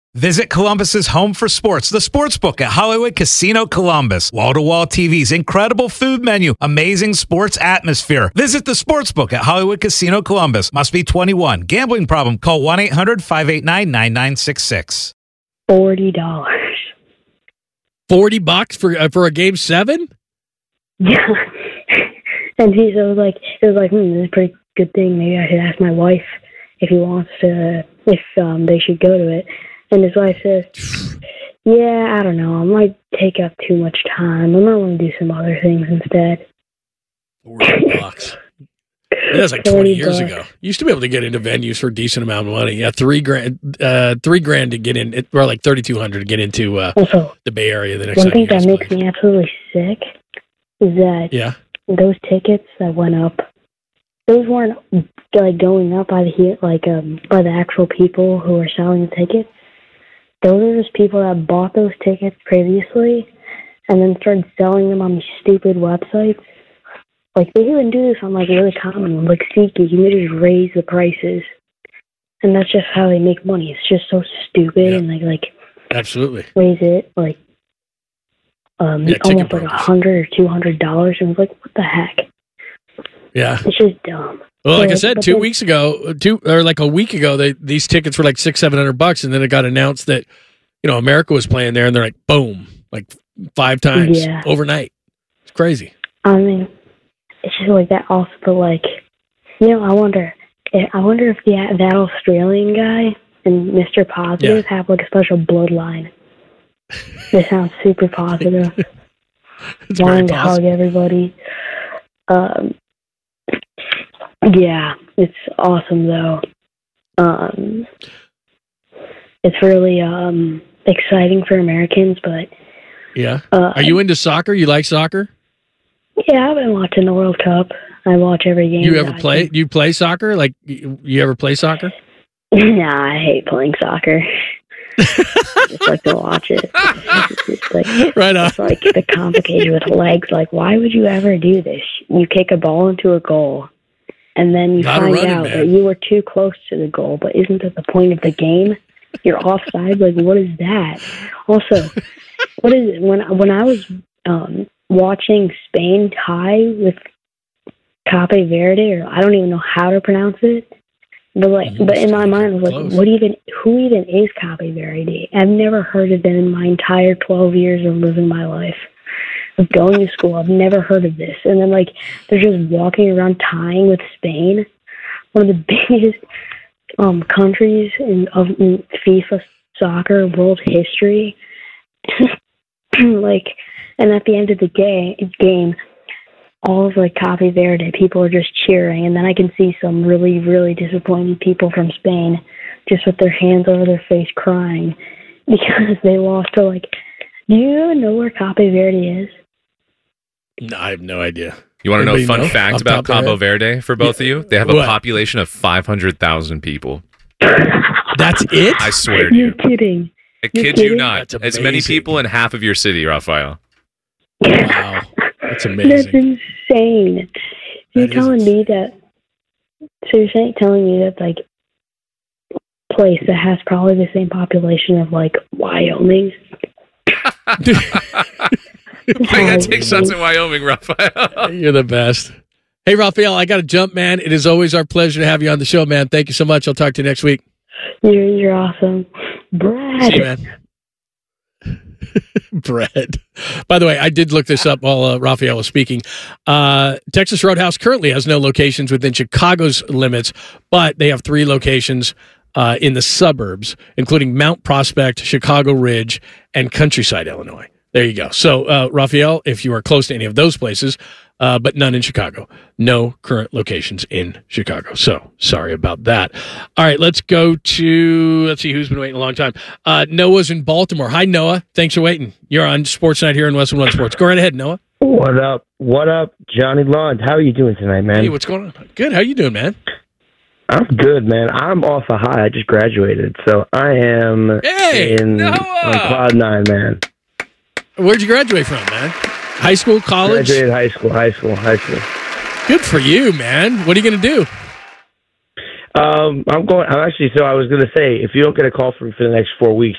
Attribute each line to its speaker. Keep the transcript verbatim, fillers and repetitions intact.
Speaker 1: Visit Columbus's home for sports, the Sportsbook at Hollywood Casino Columbus. Wall-to-wall T Vs, incredible food menu, amazing sports atmosphere. Visit the Sportsbook at Hollywood Casino Columbus. Must be twenty-one. Gambling problem? Call one eight hundred five eight nine nine nine six six.
Speaker 2: Forty dollars.
Speaker 3: Forty bucks for uh, for a game seven?
Speaker 2: Yeah. And he so it was like it was like, hmm, this is a pretty good thing. Maybe I should ask my wife if he wants to, if um, they should go to it. And his wife says, yeah, I don't know. I might take up too much time. I might want to do some other things instead.
Speaker 3: Forty bucks. That was like twenty years ago. You used to be able to get into venues for a decent amount of money. Yeah, three grand, uh, three grand to get in, or like thirty-two hundred to get into uh,
Speaker 2: also,
Speaker 3: the Bay Area the next
Speaker 2: one thing that
Speaker 3: years,
Speaker 2: makes
Speaker 3: please.
Speaker 2: me absolutely sick is that
Speaker 3: yeah.
Speaker 2: those tickets that went up, those weren't like going up by the like um by the actual people who are selling the tickets. Those are just people that bought those tickets previously and then started selling them on these stupid websites. Like, they even do this on, like, really common ones, like SeatGeek. You can just raise the prices. And that's just how they make money. It's just so stupid.
Speaker 3: Yeah.
Speaker 2: And, like, like
Speaker 3: Absolutely.
Speaker 2: raise it, like, um,
Speaker 3: Yeah,
Speaker 2: almost like
Speaker 3: brokers.
Speaker 2: a hundred or two hundred dollars. And it's like, what the heck?
Speaker 3: Yeah.
Speaker 2: It's just dumb.
Speaker 3: Well, like I
Speaker 2: So,
Speaker 3: said,
Speaker 2: but
Speaker 3: two
Speaker 2: then-
Speaker 3: weeks ago, two or like a week ago, they these tickets were like six, seven hundred bucks, and then it got announced that you know America was playing there, and they're like, boom, like five times
Speaker 2: Yeah.
Speaker 3: overnight. It's crazy.
Speaker 2: I mean, it's just like that. Also, but like, you know, I wonder, I wonder if the that Australian guy and Mister Positive
Speaker 3: Yeah.
Speaker 2: have like a special bloodline. They sound super positive,
Speaker 3: It's very
Speaker 2: wanting to hug
Speaker 3: possible.
Speaker 2: everybody. Um, yeah, it's awesome though. Um, it's really um exciting for Americans, but
Speaker 3: Yeah.
Speaker 2: uh,
Speaker 3: Are you into soccer? You like soccer?
Speaker 2: yeah, I've been watching the World Cup. I watch every game.
Speaker 3: You
Speaker 2: that
Speaker 3: ever
Speaker 2: I
Speaker 3: play?
Speaker 2: can.
Speaker 3: You play soccer? Like you, you ever play soccer?
Speaker 2: Nah, I hate playing soccer. I just like to watch it. It's just like,
Speaker 3: Right on.
Speaker 2: it's like the complicated with legs. Like, why would you ever do this? You kick a ball into a goal, and then you
Speaker 3: Gotta
Speaker 2: find
Speaker 3: run it,
Speaker 2: out
Speaker 3: man.
Speaker 2: that you were too close to the goal. But isn't that the point of the game? You're offside. Like, what is that? Also, what is it? When when I was um, watching Spain tie with Cape Verde, or I don't even know how to pronounce it. But like,
Speaker 3: Mhm,
Speaker 2: but in my
Speaker 3: Spain,
Speaker 2: mind, I was like,
Speaker 3: close.
Speaker 2: what even? Who even is Cape Verde? I've never heard of them in my entire twelve years of living my life, of going to school. I've never heard of this. And then like, they're just walking around tying with Spain, one of the biggest um countries in of in FIFA soccer world history. Like, and at the end of the game, game. all of like Cape Verde, people are just cheering, and then I can see some really, really disappointed people from Spain just with their hands over their face crying because they lost to like, do you even know where Cape Verde is?
Speaker 3: No, I have no idea.
Speaker 4: You want to know a
Speaker 3: Anybody
Speaker 4: fun
Speaker 3: know
Speaker 4: fact
Speaker 3: off
Speaker 4: about
Speaker 3: top of their
Speaker 4: Cabo
Speaker 3: head?
Speaker 4: Verde for both of you? They have a
Speaker 3: What?
Speaker 4: population of five hundred thousand people.
Speaker 3: That's it?
Speaker 4: I swear to
Speaker 2: You're
Speaker 4: you.
Speaker 2: kidding.
Speaker 4: I
Speaker 2: You're
Speaker 4: kid you
Speaker 2: kidding?
Speaker 4: not.
Speaker 3: That's
Speaker 4: As many
Speaker 3: amazing.
Speaker 4: people in half of your city, Rafael.
Speaker 3: Wow. That's
Speaker 2: That's
Speaker 3: amazing.
Speaker 2: insane. You're
Speaker 3: That is
Speaker 2: telling me that, so you're saying, telling me that like place that has probably the same population of like Wyoming.
Speaker 4: I gotta take shots at Wyoming, Rafael.
Speaker 3: You're the best. Hey, Raphael, I got to jump, man. It is always our pleasure to have you on the show, man. Thank you so much. I'll talk to you next week.
Speaker 2: You're you're awesome, Brad.
Speaker 3: See you, man. Bread. By the way, I did look this up while uh, Raphael was speaking. Uh, Texas Roadhouse currently has no locations within Chicago's limits, but they have three locations uh, in the suburbs, including Mount Prospect, Chicago Ridge, and Countryside, Illinois. There you go. So, uh, Raphael, if you are close to any of those places, uh, but none in Chicago. No current locations in Chicago. So, sorry about that. All right, let's go to, let's see who's been waiting a long time. Uh, Noah's in Baltimore. Hi, Noah. Thanks for waiting. You're on Sports Night here in Westwood One Sports. Go right ahead, Noah.
Speaker 5: What up? What up, Johnny Lund? How are you doing tonight, man?
Speaker 3: Hey, what's going on? Good. How you doing, man?
Speaker 5: I'm good, man. I'm off a high. I just graduated, so I am
Speaker 3: Hey,
Speaker 5: in
Speaker 4: Noah!
Speaker 5: on cloud nine, man.
Speaker 3: Where'd you graduate from, man? High school, college?
Speaker 5: Graduated high school, high school, high school.
Speaker 3: Good for you, man. What are you going to do?
Speaker 5: Um, I'm going. I'm actually. So I was going to say, if you don't get a call from me for the next four weeks,